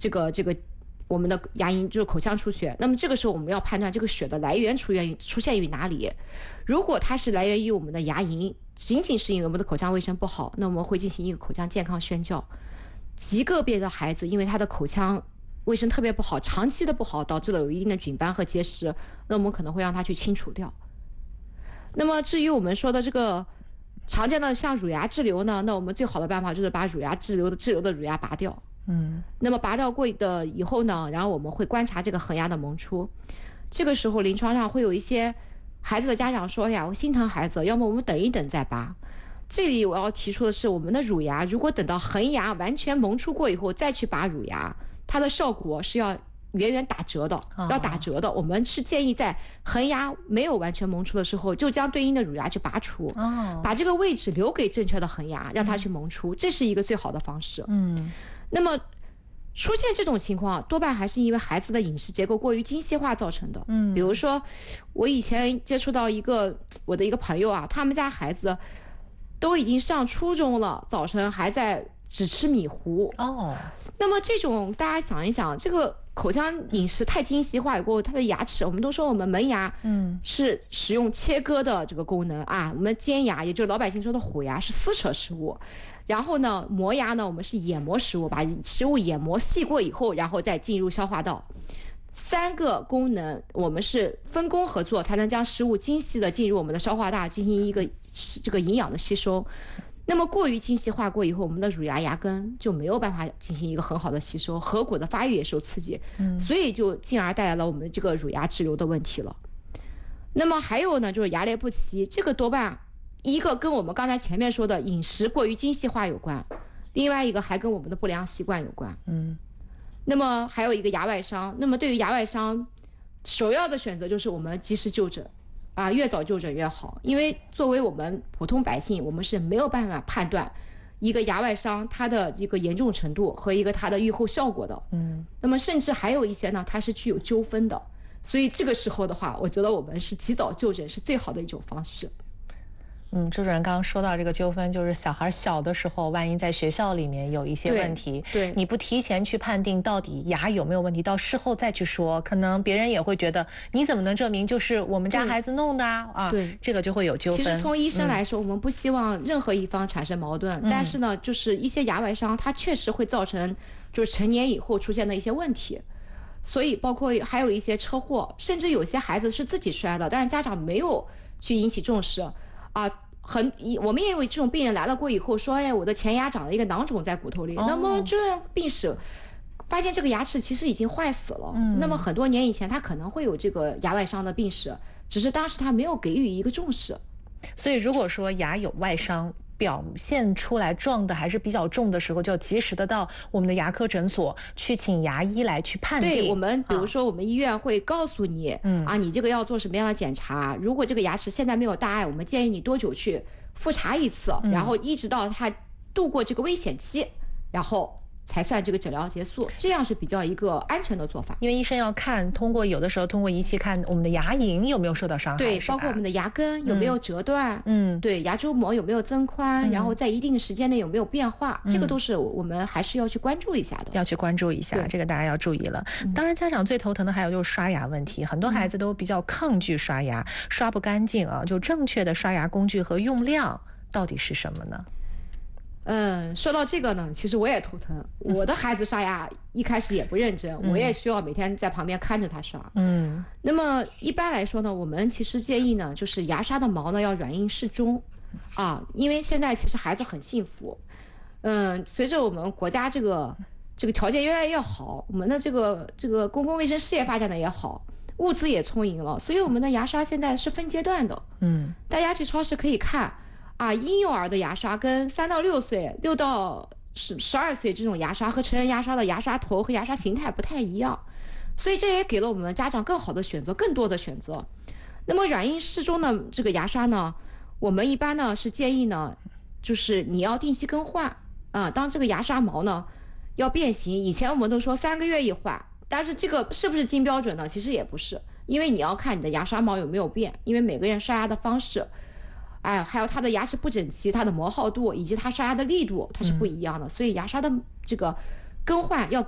这个我们的牙龈就是口腔出血，那么这个时候我们要判断这个血的来源出现于哪里。如果它是来源于我们的牙龈，仅仅是因为我们的口腔卫生不好，那我们会进行一个口腔健康宣教。极个别的孩子因为他的口腔卫生特别不好，长期的不好，导致了有一定的菌斑和结石，那我们可能会让他去清除掉。那么至于我们说的这个常见的像乳牙滞留呢，那我们最好的办法就是把乳牙滞留的乳牙拔掉。那么拔掉过的以后呢，然后我们会观察这个恒牙的萌出。这个时候临床上会有一些孩子的家长说呀，我心疼孩子，要么我们等一等再拔。这里我要提出的是，我们的乳牙如果等到恒牙完全萌出过以后再去拔乳牙，它的效果是要远远打折的，要打折的。我们是建议在恒牙没有完全萌出的时候，就将对应的乳牙去拔除，把这个位置留给正确的恒牙，让它去萌出，这是一个最好的方式。那么出现这种情况，多半还是因为孩子的饮食结构过于精细化造成的。比如说我以前接触到我的一个朋友啊，他们家孩子都已经上初中了，早晨还在只吃米糊。那么这种大家想一想，这个口腔饮食太精细化以后，它的牙齿，我们都说我们门牙是使用切割的这个功能啊，我们尖牙也就是老百姓说的虎牙是撕扯食物，然后呢磨牙呢我们是研磨食物，把食物研磨细过以后，然后再进入消化道。3个功能我们是分工合作，才能将食物精细的进入我们的消化道，进行一个这个营养的吸收。那么过于精细化过以后，我们的乳牙牙根就没有办法进行一个很好的吸收，颌骨的发育也受刺激，所以就进而带来了我们这个乳牙滞留的问题了。那么还有呢，就是牙列不齐，这个多半一个跟我们刚才前面说的饮食过于精细化有关，另外一个还跟我们的不良习惯有关。那么还有一个牙外伤，那么对于牙外伤，首要的选择就是我们及时就诊啊，越早就诊越好。因为作为我们普通百姓，我们是没有办法判断一个牙外伤它的一个严重程度和一个它的预后效果的。那么甚至还有一些呢，它是具有纠纷的。所以这个时候的话，我觉得我们是及早就诊是最好的一种方式。 朱主任刚刚说到这个纠纷，就是小孩小的时候，万一在学校里面有一些问题， 对， 你不提前去判定到底牙有没有问题，到事后再去说，可能别人也会觉得你怎么能证明就是我们家孩子弄的啊？ 对， 这个就会有纠纷。 其实从医生来说，我们不希望任何一方产生矛盾，但是呢，就是一些牙外伤，它确实会造成就是成年以后出现的一些问题。所以包括还有一些车祸，甚至有些孩子是自己摔的，但是家长没有去引起重视啊。我们也有这种病人来了过以后说，哎，我的前牙长了一个囊肿在骨头里，那么住院病史发现这个牙齿其实已经坏死了。那么很多年以前他可能会有这个牙外伤的病史，只是当时他没有给予一个重视。 所以如果说牙有外伤表现出来撞的还是比较重的时候，就及时的到我们的牙科诊所去请牙医来去判定。 对，我们比如说我们医院会告诉你，你这个要做什么样的检查，如果这个牙齿现在没有大碍，我们建议你多久去复查一次，然后一直到它度过这个危险期，然后才算这个诊疗结束，这样是比较一个安全的做法。 因为医生要看，有的时候通过仪器看我们的牙龈有没有受到伤害， 对，包括我们的牙根有没有折断，对，牙周膜有没有增宽，然后在一定的时间内有没有变化，这个都是我们还是要去关注一下的。 要去关注一下，这个大家要注意了。当然，家长最头疼的还有就是刷牙问题，很多孩子都比较抗拒刷牙，刷不干净啊。就正确的刷牙工具和用量到底是什么呢？ 说到这个呢，其实我也头疼。我的孩子刷牙一开始也不认真，我也需要每天在旁边看着他刷。那么一般来说呢，我们其实建议呢，就是牙刷的毛呢要软硬适中啊，因为现在其实孩子很幸福。随着我们国家这个条件越来越好，我们的这个公共卫生事业发展的也好，物资也充盈了，所以我们的牙刷现在是分阶段的。大家去超市可以看。婴幼儿的牙刷跟3到6岁、6到12岁这种牙刷和成人牙刷的牙刷头和牙刷形态不太一样，所以这也给了我们家长更好的选择，更多的选择。那么软硬适中的这个牙刷呢，我们一般呢是建议呢，就是你要定期更换啊。当这个牙刷毛呢要变形，以前我们都说3个月一换，但是这个是不是金标准呢？其实也不是，因为你要看你的牙刷毛有没有变，因为每个人刷牙的方式。还有它的牙齿不整齐，它的磨耗度以及它刷牙的力度，它是不一样的，所以牙刷的这个更换要